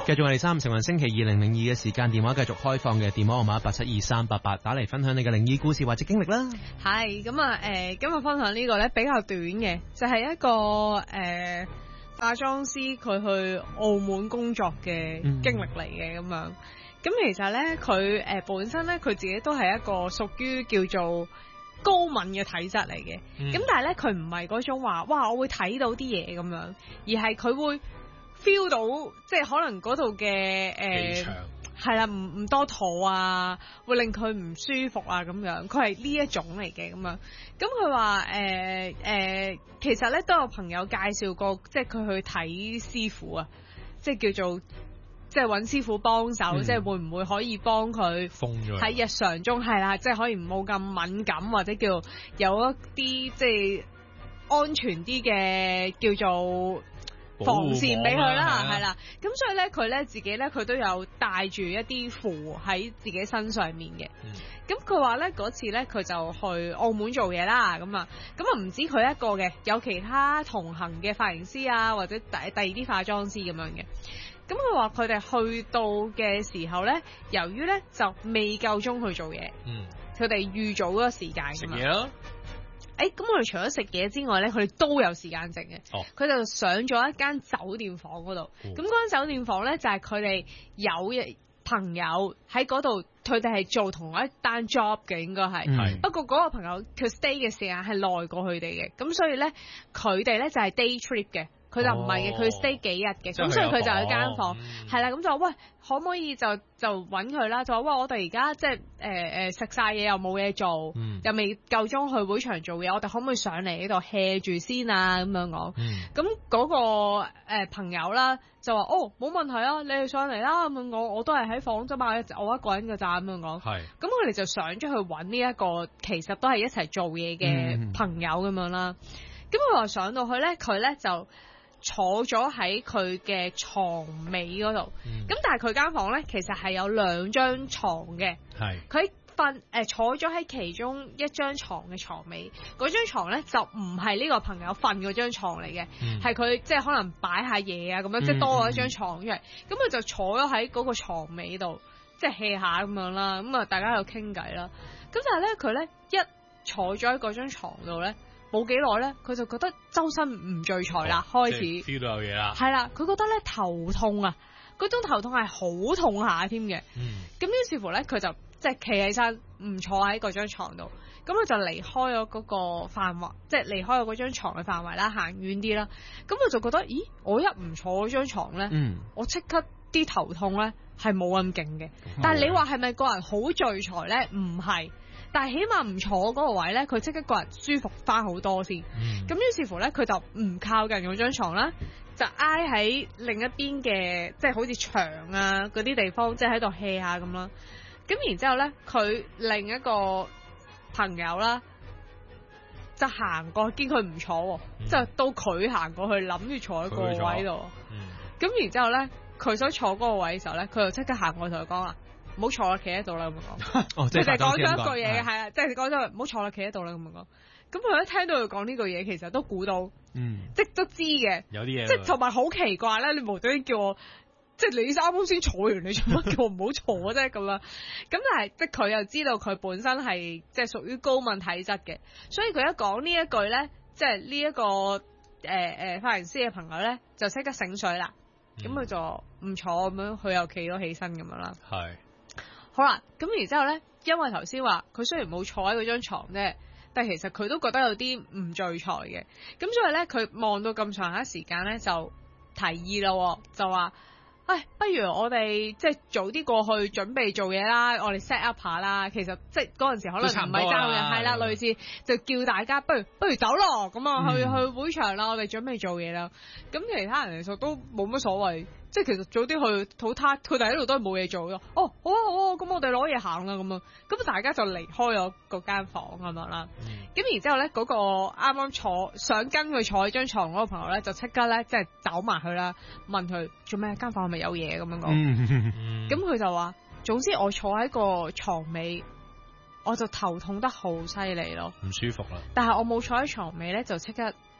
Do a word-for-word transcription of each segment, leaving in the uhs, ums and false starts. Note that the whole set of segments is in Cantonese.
繼續我哋三成運星期二零零二嘅時間，電話繼續開放嘅，電話號碼八七二三八八，打嚟分享你嘅靈異故事或者經歷啦。 係咁啊，誒、呃，今日分享呢個咧比較短嘅，就係、是、一個誒、呃、化妝師佢去澳門工作嘅經歷嚟嘅咁樣。咁其實咧佢誒本身咧佢自己都係一個屬於叫做高敏嘅體質嚟嘅，咁、嗯、但係咧佢唔係嗰種話，哇我會睇到啲嘢咁樣，而係佢會 feel 到，即係可能嗰度嘅誒係啦，唔唔多肚啊，會令佢唔舒服啊咁樣，佢係呢一種嚟嘅咁樣。咁佢話誒誒，其實咧都有朋友介紹過，即係佢去睇師傅啊，即係叫做。即係揾師傅幫手，嗯、即係會唔會可以幫佢喺日常中係啦，即係可以冇咁敏感，或者叫有一啲即係安全啲嘅叫做防線俾佢啦，係啦。咁所以咧，佢咧自己咧佢都有帶住一啲符喺自己身上面嘅。咁佢話咧嗰次咧佢就去澳門做嘢啦，咁啊，咁啊唔止佢一個嘅，有其他同行嘅髮型師啊，或者第第二啲化妝師咁樣嘅。咁佢話佢哋去到嘅時候咧，由於咧就未夠鐘去做嘢，嗯，佢哋預早嗰個時間㗎嘛。食嘢咯。誒，咁我哋除咗食嘢之外咧，佢哋都有時間剩嘅。哦。佢就上咗一間酒店房嗰度。咁嗰間酒店房咧就係佢哋有朋友喺嗰度，佢哋係做同一單 job 嘅，應該係。係。不過嗰個朋友佢 stay 嘅時間係耐過佢哋嘅，咁所以咧佢哋咧就係 day trip 嘅。佢就唔係嘅，佢 stay 幾日嘅，咁、哦、所以佢就有間房，係啦、嗯，咁就喂，可唔可以就就揾佢啦？就話喂，我哋而家即係誒誒食晒嘢又冇嘢做，嗯、又未夠鐘去會場做嘢，我哋可唔可以上嚟呢度 hea 住先啊？咁樣講，咁嗰、嗯嗰個、呃、朋友啦就話哦冇問題啊，你哋上嚟啦，咁樣我我都係喺房啫嘛，我一個人嘅咋咁樣講，係，咁佢哋就上咗去揾呢一個其實都係一齊做嘢嘅朋友咁樣啦。咁佢話上到去咧，佢咧就坐咗喺佢嘅床尾嗰度，咁、嗯、但係佢間房咧其實係有兩張床嘅，係佢瞓誒坐咗喺其中一張床嘅床尾，嗰張床咧就唔係呢個朋友瞓嗰張床嚟嘅，係佢即係可能擺下嘢啊咁樣，即係多咗一張床出嚟，咁佢就坐咗喺嗰個床尾度，即係 hea 下咁樣啦，咁啊大家喺度傾偈啦，咁但係咧佢咧一坐咗喺嗰張床度咧。冇幾耐咧，佢就覺得周身唔聚財啦，哦、開始 feel 到有嘢啦。係啦，佢覺得咧頭痛啊，嗰種頭痛係好痛下添嘅。嗯，咁於是乎咧，佢就即係企起身，唔坐喺嗰張床度，咁佢就離開咗嗰個範圍，即係離開咗嗰張床嘅範圍啦，行遠啲啦。咁佢就覺得，咦，我一唔坐嗰張床咧，嗯，我即刻啲頭痛咧係冇咁勁嘅。嗯、但係你話係咪個人好聚財咧？唔係。但係起碼唔坐嗰個位咧，佢即刻個人舒服翻好多先。咁、嗯、於是乎咧，佢就唔靠近嗰張床啦，就挨喺另一邊嘅，即係好似牆啊嗰啲地方，即係喺度 hea 下咁啦。咁然之後咧，佢另一個朋友啦，就行過，見佢唔坐，嗯、就到佢行過去，諗住坐喺個位度。咁、嗯、然之後咧，佢想坐嗰個位嘅時候咧，佢就即刻行過去同佢講啦。唔好坐啦，企喺度啦咁講。哦，即係講咗一句嘢嘅，係啊，即係講咗唔好坐啦，企喺度啦咁講。咁佢一聽到佢講呢句嘢，其實都估到，嗯，即係都知嘅。有啲嘢，即係同埋好奇怪咧，你無端端叫我，即係你啱啱先坐完，你做乜叫我唔好坐啫咁樣？咁但係即係佢又知道佢本身係即係屬於高敏體質嘅，所以佢一講呢一句咧，即係呢一個誒誒髮型師嘅朋友咧，就即刻醒水啦。咁佢、嗯、就唔坐咁樣，佢又企咗起身咁樣啦。係。好啦，咁然之後咧，因為頭先話佢雖然冇坐喺嗰張床啫，但係其實佢都覺得有啲唔聚財嘅，咁所以咧佢望到咁長下時間咧，就提議咯，就話，唉，不如我哋即係早啲過去準備做嘢啦，我哋 set up 下啦。其實即係嗰陣時可能唔係爭嘅，係啦，類似就叫大家不如不如走咯，咁啊去、嗯、去會場啦，我哋準備做嘢啦。咁其他人其實都冇乜所謂。即係其實早啲去好攤，佢哋喺度都係冇嘢做咯。哦，好啊好啊，咁我哋攞嘢行啦咁樣，咁大家就離開咗嗰間房咁樣啦。咁、嗯、然之後咧，嗰、嗰個啱啱坐想跟佢坐喺張床嗰個朋友咧，就即刻咧即係走埋去啦，問佢做咩？間房係咪有嘢咁樣講？咁佢、嗯、就話，總之我坐喺個床尾，我就頭痛得好犀利咯，唔舒服啦。但係我冇坐喺床尾咧，就即刻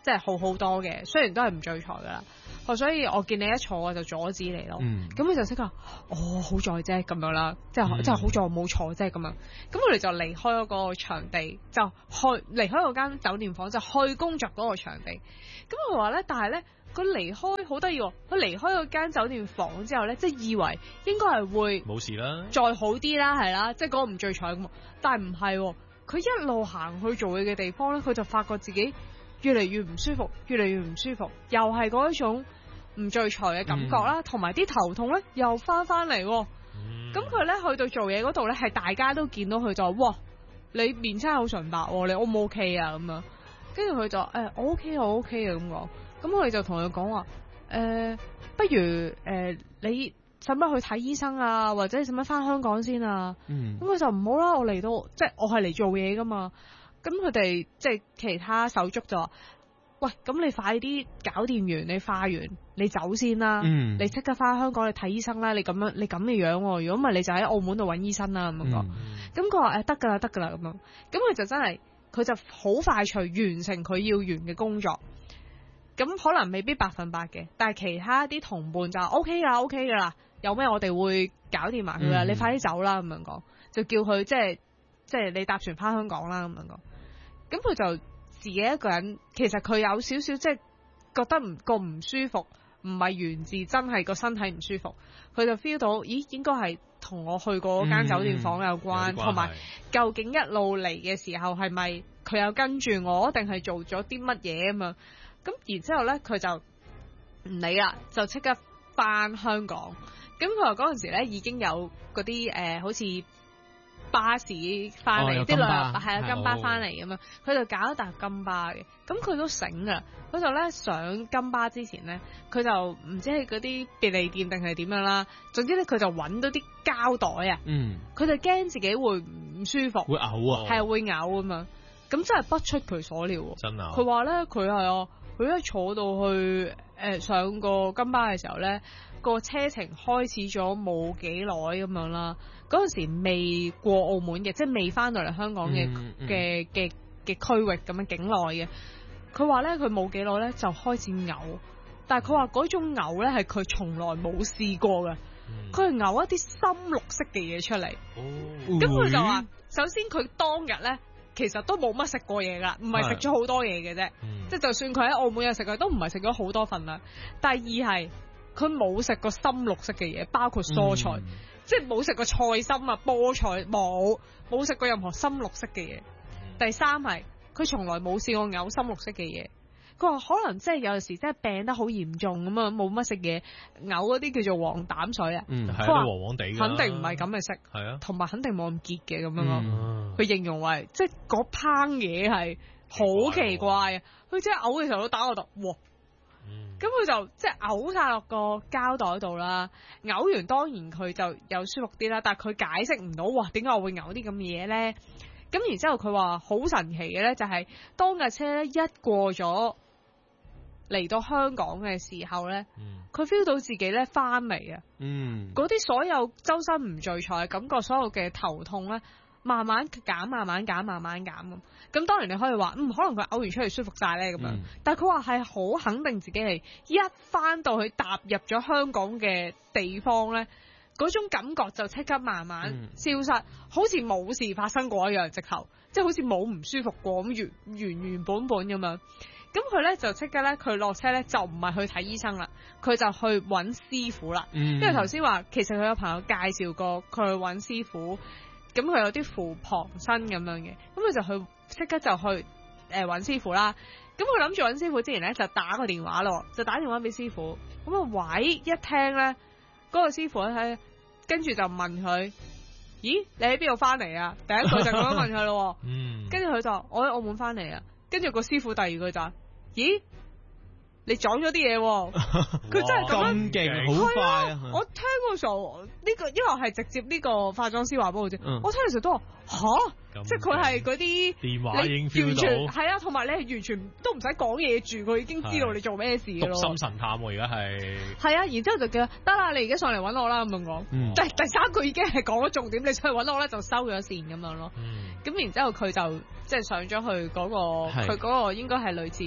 即係好好多嘅，雖然都係唔聚財噶啦。所以我見你一坐我就阻止你咯，咁佢、嗯、就識話哦好在啫咁樣啦，即係即係好在我冇坐啫咁樣，咁我哋就離開咗嗰個場地，就去離開嗰間酒店房，就去工作嗰個場地。咁佢話咧，但係咧佢離開好得意喎，佢離開嗰間酒店房之後咧，即係以為應該係會冇事啦， 再好啲啦，係啦，即係嗰個唔聚財咁，但係唔係，佢一路行去做嘢嘅地方咧，佢就發覺自己越嚟越唔舒服，越嚟越唔舒服，又係嗰一種唔聚財嘅感覺啦，同埋啲頭痛咧又翻翻嚟。咁佢咧去到做嘢嗰度咧，係大家都見到佢就話：哇，你面青好純白，你 O 唔 OK 啊？咁樣，跟住佢就誒、欸，我 OK，我 OK 啊咁講。咁我哋就同佢講話：誒、呃，不如誒、呃，你使乜去睇醫生啊？或者使乜翻香港先啊？咁佢、嗯、就唔好啦，我嚟到即係我係嚟做嘢噶嘛。咁佢哋即係其他手足就話：喂，咁你快啲搞掂完，你化完，你走先啦。嗯、你即刻翻香港你睇醫生啦。你咁樣你咁嘅樣，如果唔係你就喺澳門度揾醫生啦咁樣講。咁佢話誒得㗎啦，得㗎啦咁樣。咁佢就真係佢就好快脆完成佢要完嘅工作。咁可能未必百分百嘅，但係其他啲同伴就 O K 㗎 ，O K 㗎啦。有咩我哋會搞掂埋佢啦。嗯、你快啲走啦咁樣講，就叫佢即係即係你搭船翻香港啦咁樣講。咁佢就自己一個人，其實佢有少少即係覺得唔個唔舒服，唔係源自真係個身體唔舒服，佢就 feel 到，咦，應該係同我去過嗰間酒店房有關，同埋、嗯、究竟一路嚟嘅時候係咪佢有跟住我，定係做咗啲乜嘢啊嘛？咁然之後咧，佢就唔理啦，就即刻翻香港。咁佢話嗰陣時咧已經有嗰啲誒好似巴士翻嚟，啲旅遊係啊金巴翻嚟咁樣，佢就搞一搭金巴嘅。咁佢都醒噶，佢就咧上金巴之前咧，佢就唔知係嗰啲便利店定係點樣啦。總之咧，佢就揾到啲膠袋啊，嗯，佢就驚自己會唔舒服， 會嘔啊， 係會嘔啊嘛。咁真係不出佢所料， 真啊！ 佢話咧，佢係啊，佢一坐到去誒、呃、上個金巴嘅時候咧，個車程開始咗冇幾耐咁樣啦。嗰陣時未過澳門嘅，即係未翻到嚟香港嘅嘅嘅嘅區域咁樣境內嘅。佢話咧，佢冇幾耐咧就開始嘔，但係佢話嗰種嘔咧係佢從來冇試過嘅，佢係嘔一啲深綠色嘅嘢出嚟。咁佢、哦、就話，首先佢當日咧其實都冇乜食過嘢噶，唔係食咗好多嘢嘅啫。即係、嗯、就算佢喺澳門有食，佢都唔係食咗好多份啦。第二係佢冇食過深綠色嘅嘢，包括蔬菜。嗯即係冇食過菜心啊、菠菜，冇冇食過任何深綠色嘅嘢。嗯、第三係佢從來冇試過嘔深綠色嘅嘢。佢話可能即係有陣時真係病得好嚴重咁啊，冇乜食嘢，嘔嗰啲叫做黃膽水啊。 嗯，係啊，黃黃地嘅， 肯定唔係咁嘅色。係啊，同埋肯定冇咁結嘅咁樣咯。佢、嗯、形容為即係嗰烹嘢係好奇怪啊！佢即係嘔嘅時候都打我度，哇！咁佢、嗯、就即係嘔晒落個膠袋度啦，嘔完當然佢就有舒服啲啦，但係佢解釋唔到，哇，點解我會嘔啲咁嘅嘢咧？咁然之後佢話好神奇嘅咧，就係當架車咧一過咗嚟到香港嘅時候咧，佢 feel、嗯、到自己咧翻嚟啊，嗰啲、嗯、所有周身唔聚財嘅感覺，所有嘅頭痛咧，慢慢減，慢慢減，慢慢減咁。咁當然你可以話，嗯，可能佢嘔完出嚟舒服晒咧咁樣，嗯、但係佢話係好肯定自己係一翻到去踏入咗香港嘅地方咧，嗰種感覺就即刻慢慢消失，嗯、好似冇事發生過一樣，直頭即係好似冇唔舒服過咁原原原本本咁樣。咁佢咧就即刻咧，佢落車咧就唔係去睇醫生啦，佢就去揾師傅啦。嗯、因為頭先話其實佢有朋友介紹過佢去揾師傅，咁佢有啲扶旁身咁樣嘅，咁佢就去。即刻就去誒揾、呃、師傅啦，咁佢諗住揾師傅之前咧就打個電話咯，就打電話俾師傅，咁啊喂，一聽咧嗰、嗰個師傅咧，跟住就問佢：咦，你喺邊度翻嚟啊？第一句就咁樣問佢咯，嗯，跟住佢就我喺澳門翻嚟啊，跟住個師傅第二句就：咦，你撞咗啲嘢喎，佢真係咁勁，好快啊！ 我聽嘅時候呢、呢個因為我係直接呢個化妝師話俾我知，嗯、我聽嘅時候都話吓。即係佢係嗰啲電話已經 feel 到， 係啊，同埋你係完全都唔使講嘢住，佢已經知道你做咩事嘅咯。 讀心神探喎，而家係。係啊，然之後就叫得啦，你而家上嚟揾我啦咁樣講。嗯。第第三句已經係講咗重點，你上嚟揾我咧就收咗線咁樣咯。嗯。咁然之後佢就即係上咗去嗰、嗰個，佢嗰、嗯、個應該係類似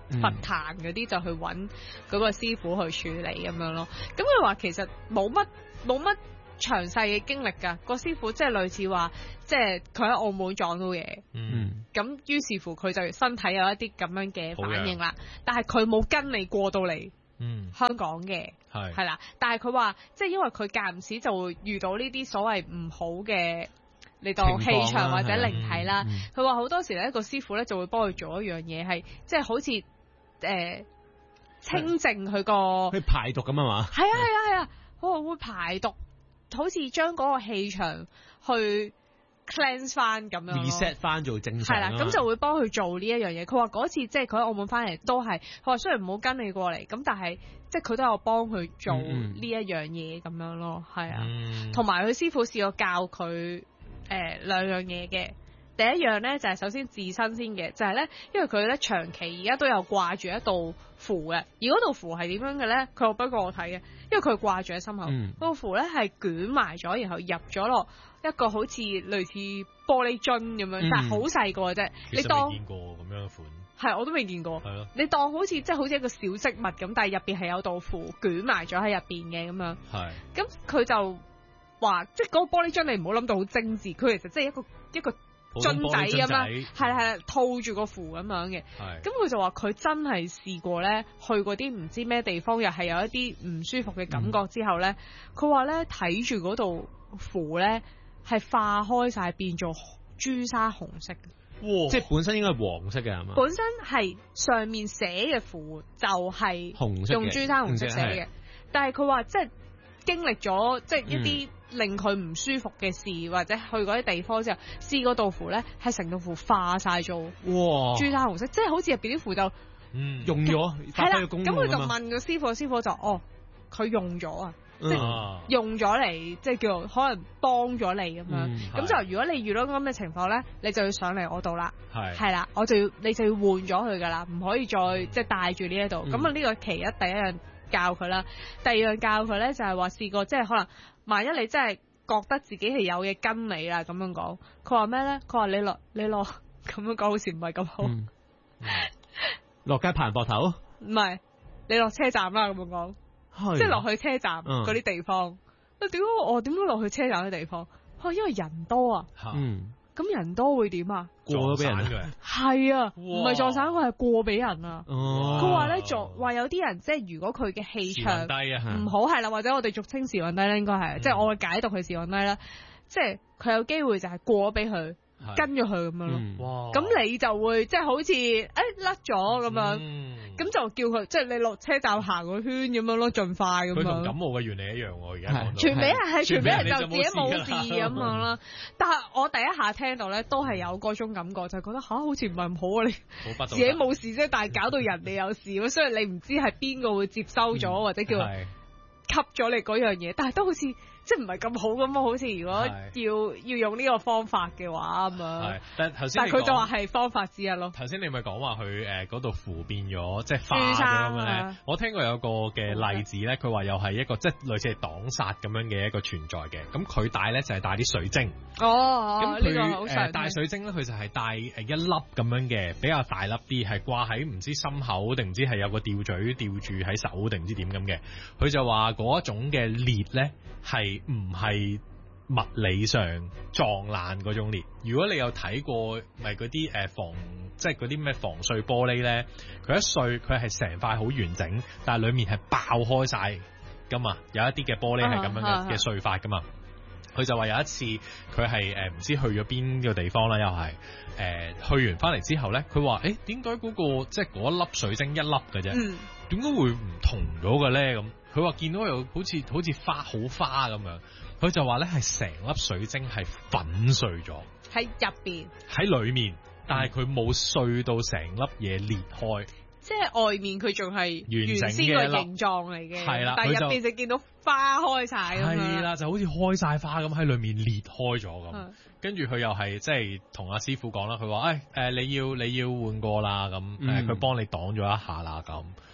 佛壇嗰啲就去揾嗰個師傅去處理咁樣咯。咁佢話其實冇乜冇乜詳細嘅經歷㗎，個師傅即係類似話，即係佢喺澳門撞到嘢， 嗯， 咁於是乎佢就身體有一啲咁樣嘅反應啦，但係佢冇跟你過到嚟嗯香港嘅，係係啦，但係佢話即係因為佢間唔時就會遇到呢啲所謂唔好嘅。你當氣場或者靈體啦，佢話好多時咧個師傅咧就會幫佢做一樣嘢，係即係好似誒、呃、清淨佢個， 去排毒咁啊嘛。 係啊係啊係啊，佢話會排毒，好似將嗰個氣場去 cleanse 翻咁樣 reset 翻做正常。 係啦，咁就會幫佢做呢一樣嘢。佢話嗰次即係佢喺澳門翻嚟都係，佢話雖然唔好跟你過嚟，咁但係即係佢都有幫佢做呢一樣嘢咁樣咯，係啊，同埋佢師傅試過教佢。誒、呃、兩樣嘢嘅，第一樣咧就係、是、首先自身先嘅，就係、是、咧，因為佢咧長期而家都有掛住一道符嘅，而嗰道符係點樣嘅咧？佢俾過我睇嘅，因為佢掛住喺心口，嗯、道符咧係捲埋咗，然後入咗落一個好似類似玻璃樽咁樣，嗯、但係好細個嘅啫。你當見過咁樣嘅款？係，我都未見過。係咯。你當好似即係好似一個小飾物咁，但係入邊係有道符捲埋咗喺入邊嘅咁樣。係。咁佢就。話即係嗰個玻璃樽，你唔好諗到好精緻，佢其實即係一個一個樽仔咁啦，係啦係啦，套住個符咁樣嘅。咁佢就話佢真係試過咧，去嗰啲唔知咩地方，又係有一啲唔舒服嘅感覺之後咧，佢話咧睇住嗰度符咧係化開晒變做朱砂紅色嘅。 哇！即係本身應該係黃色嘅係嘛？ 本身係上面寫嘅符就係紅色， 用朱砂紅色寫嘅，但係佢話即係經歷咗即係一啲。嗯令佢唔舒服嘅事，或者去嗰啲地方之後，試嗰道符咧，係成道符化晒做哇朱砂紅色，即係好似入邊啲符就嗯用咗， 係啦。咁佢就問個師傅，師傅就哦，佢用咗啊，即係用咗嚟，即係叫做可能幫咗你咁樣。咁、嗯、就如果你遇到咁嘅情況咧，你就要上嚟我度啦，係係啦，我就要你就要換咗佢噶啦，唔可以再即係帶住呢一度。咁啊呢個其一第一樣教佢啦，第二樣教佢咧就係話試過即係可能。萬一你真係覺得自己係有嘢跟你啦，咁樣講，佢話咩咧？佢話你落你落咁樣講好似唔係咁好。嗯嗯、 落街拍人膊頭？ 唔係，你落車站啦咁樣講，即係落去車站嗰啲地方。啊點解我點解落去車站啲地方？哦，因為人多啊。嗯。咁人多會點啊？ 過咗俾人嘅， 係啊，唔係撞散，佢係過俾人啊。佢話咧，撞話有啲人即係如果佢嘅氣場唔好係啦，或者我哋俗稱時運低咧，應該係，即係我嘅解讀佢時運低啦，即係佢有機會就係過俾佢。跟咗佢咁樣咯，哇！咁你就會即係好似誒甩咗咁樣，咁、嗯、就叫佢即係你落車站行個圈咁樣咯，盡快咁樣。佢同感冒嘅原理一樣喎，而家講到。傳俾人係傳俾人就自己冇事咁樣啦。但係我第一下聽到咧，都係有嗰種感覺，就係、是、覺得吓、啊、好似唔係咁好啊！你自己冇事啫，但係搞到人哋有事，所以你唔知係邊個會接收咗、嗯、或者叫吸咗你嗰樣嘢，但係都好似。即係唔係咁好咁咯？好似如果要要用呢個方法嘅話咁樣，但係頭先，但係佢就話係方法之一咯。頭先你咪講話佢誒嗰度符變咗，即係化咗咁樣咧。我聽過有個嘅例子咧，佢話又係一個即係類似係擋煞咁樣嘅一個存在嘅。咁佢帶咧就係帶啲水晶。哦，咁佢誒帶水晶咧，佢就係帶誒一粒咁樣嘅，比較大粒啲，係掛喺唔知心口定唔知係有個吊墜吊住喺手定唔知點咁嘅。佢就話嗰一種嘅裂咧係。唔係物理上撞爛嗰種裂。如果你有睇過，咪嗰啲誒防，即係嗰啲咩防碎玻璃咧，佢一碎，佢係成塊好完整，但係裡面係爆開晒噶嘛。有一啲嘅玻璃係咁樣嘅嘅碎法噶嘛。佢就話有一次佢係誒唔知去咗邊個地方啦，又係誒、呃、去完翻嚟之後咧，佢話誒點解嗰個即係嗰一粒水晶一粒嘅啫，點解、嗯、會唔同咗嘅咧咁？佢話見到有好似好似花好花咁樣，佢就話咧係成粒水晶係粉碎咗喺入邊，喺裡面，但係佢冇碎到成粒嘢裂開，即係外面佢仲係原先個形狀嚟嘅，係啦，但係入邊就見到花開晒咁樣，係啦，就好似開晒花咁喺裡面裂開咗咁，跟住佢又係即係同阿師傅講啦，佢話誒誒你要你要換過啦咁，誒佢幫你擋咗一下啦咁。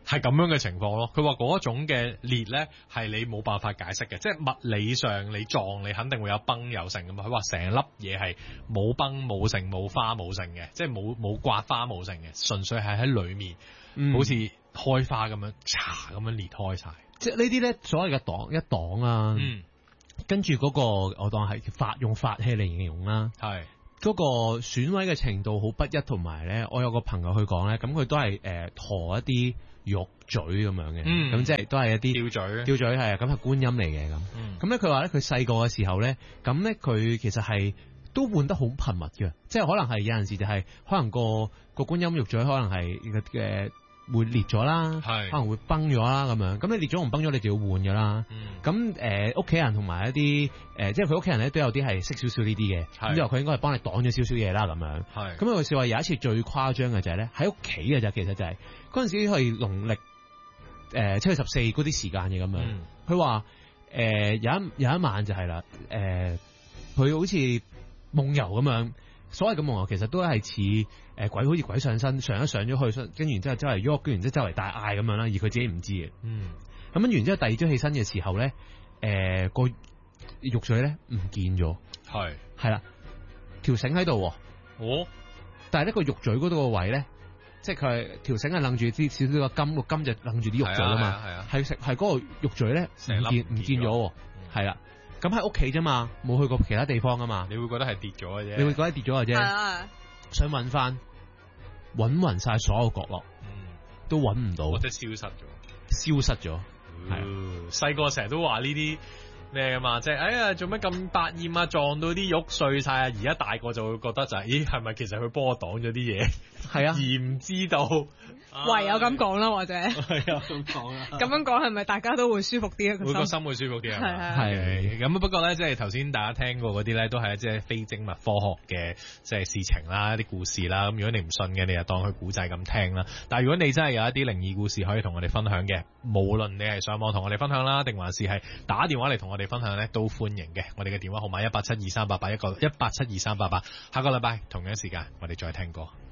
係咁樣嘅情況咯。佢話嗰一種嘅裂咧係你冇辦法解釋嘅，即係物理上你撞你肯定會有崩有成㗎嘛。佢話成粒嘢係冇崩冇成冇花冇成嘅，即係冇冇刮花冇成嘅，純粹係喺裡面、嗯、好似開花咁樣，嚓咁樣裂開晒。 即係呢啲咧所謂嘅擋一擋啊，嗯、跟住嗰、嗰個我當係法用法器嚟形容啦，係嗰個損毀嘅程度好不一，同埋咧我有個朋友去講咧，咁佢都係誒、呃、陀一啲玉嘴咁樣嘅，咁、嗯、即係都係一啲吊嘴， 吊嘴係啊，咁係觀音嚟嘅咁，咁咧佢話咧佢細個嘅時候咧，咁咧佢其實係都換得好頻密嘅，即係可能係有陣時就係、是、可能個個觀音玉嘴可能係嘅。呃會裂咗啦，可能會崩咗啦咁樣，咁你裂咗同崩咗，你就要換噶啦。咁誒屋企人同埋一啲誒、呃，即係佢屋企人咧都有啲係識少少呢啲嘅，咁之後佢應該係幫你擋咗少少嘢啦咁樣。咁佢笑話有一次最誇張嘅就係咧喺屋企嘅就其實就係嗰陣時係農曆誒七月十四嗰啲時間嘅咁樣。佢話誒有一有一晚就係啦，誒、呃、佢好似夢遊咁樣。所謂嘅夢遊其實都係似誒鬼，好似鬼上身，上一上咗去，跟住之後周圍喐，跟住之後周圍大嗌咁樣啦，而佢自己唔知嘅。嗯，咁樣完之後第二朝起身嘅時候咧，誒、呃、個玉嘴咧唔見咗，係係啦，條繩喺度，哦，但係呢個玉嘴嗰度個位咧，即係佢條繩係楞住啲少少個金，個金就楞住啲玉嘴啊嘛，係啊，係食係嗰個玉嘴咧唔見唔見咗，係啦。咁喺屋企啫嘛，冇去過其他地方啊嘛， 你會覺得係跌咗嘅啫， 你會覺得跌咗嘅啫，啊、想揾翻，揾勻晒所有角落，嗯、都揾唔到， 或者消失咗， 消失咗， 係細個成日都話呢啲咩噶嘛，即係哎呀做乜咁百厭啊，撞到啲玉碎晒啊，而家大個就會覺得就係、是，咦係咪其實佢幫我擋咗啲嘢，係啊，而唔知道。 唯有咁講啦，或者係啊咁講啦。咁樣講係咪大家都會舒服啲啊？ 會個心會舒服啲啊？ 係係咁不過咧，即係頭先大家聽過嗰啲咧，都係即係非精密科學嘅即係事情啦，一啲故事啦。咁如果你唔信嘅，你就當佢古仔咁聽啦。但係如果你真係有一啲靈異故事可以同我哋分享嘅，無論你係上網同我哋分享啦，定還是係打電話嚟同我哋分享咧，都歡迎嘅。我哋嘅電話號碼一八七二三八八一個一八七二三八八。下個禮拜同樣時間，我哋再聽過。